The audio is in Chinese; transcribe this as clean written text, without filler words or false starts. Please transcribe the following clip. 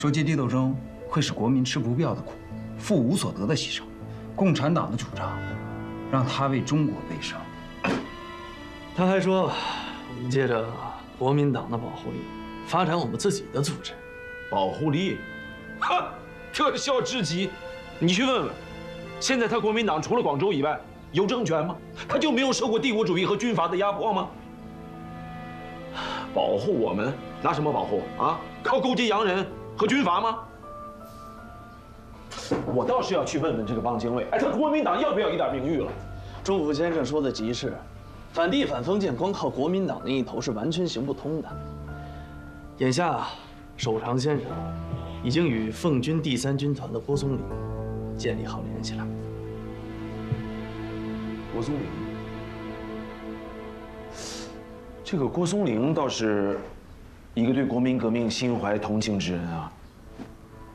说阶级斗争会使国民吃不必要的苦，付无所得的牺牲。共产党的主张，让他为中国悲伤。 他还说，我们借着国民党的保护力，发展我们自己的组织。 保护力，哈，可笑至极！你去问问，现在他国民党除了广州以外，有政权吗？他就没有受过帝国主义和军阀的压迫吗？保护我们，拿什么保护啊？靠勾结洋人和军阀吗？我倒是要去问问这个汪精卫，哎，他国民党要不要一点名誉了？ 钟府先生说的极是，反帝反封建，光靠国民党的一头是完全行不通的。眼下，守常先生已经与奉军第3军团的郭松龄建立好联系了。 郭松龄，这个郭松龄倒是一个对国民革命心怀同情之人啊。